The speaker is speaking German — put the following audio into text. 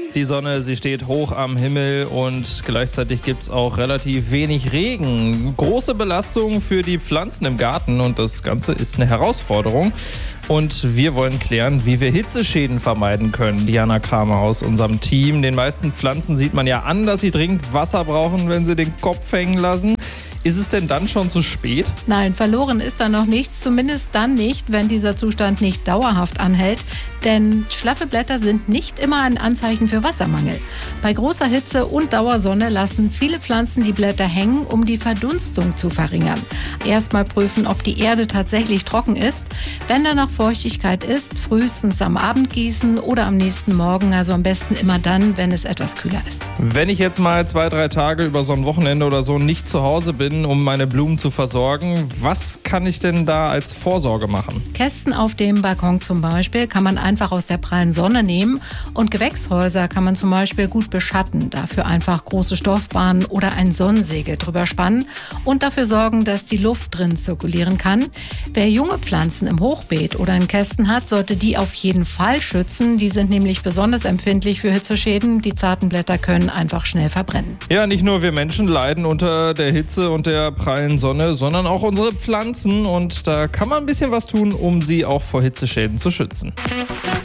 Die Sonne, sie steht hoch am Himmel und gleichzeitig gibt es auch relativ wenig Regen. Große Belastung für die Pflanzen im Garten und das Ganze ist eine Herausforderung. Und wir wollen klären, wie wir Hitzeschäden vermeiden können. Diana Kramer aus unserem Team. Den meisten Pflanzen sieht man ja an, dass sie dringend Wasser brauchen, wenn sie den Kopf hängen lassen. Ist es denn dann schon zu spät? Nein, verloren ist da noch nichts, zumindest dann nicht, wenn dieser Zustand nicht dauerhaft anhält. Denn schlaffe Blätter sind nicht immer ein Anzeichen für Wassermangel. Bei großer Hitze und Dauersonne lassen viele Pflanzen die Blätter hängen, um die Verdunstung zu verringern. Erstmal prüfen, ob die Erde tatsächlich trocken ist. Wenn da noch Feuchtigkeit ist, frühestens am Abend gießen oder am nächsten Morgen, also am besten immer dann, wenn es etwas kühler ist. Wenn ich jetzt mal 2-3 Tage über so ein Wochenende oder so nicht zu Hause bin, um meine Blumen zu versorgen, was kann ich denn da als Vorsorge machen? Kästen auf dem Balkon zum Beispiel kann man einfach aus der prallen Sonne nehmen und Gewächshäuser kann man zum Beispiel gut beschatten. Dafür einfach große Stoffbahnen oder ein Sonnensegel drüber spannen und dafür sorgen, dass die Luft drin zirkulieren kann. Wer junge Pflanzen im Hochbeet oder in Kästen hat, sollte die auf jeden Fall schützen. Die sind nämlich besonders empfindlich für Hitzeschäden. Die zarten Blätter können einfach schnell verbrennen. Ja, nicht nur wir Menschen leiden unter der Hitze und der prallen Sonne, sondern auch unsere Pflanzen. Und da kann man ein bisschen was tun, um sie auch vor Hitzeschäden zu schützen.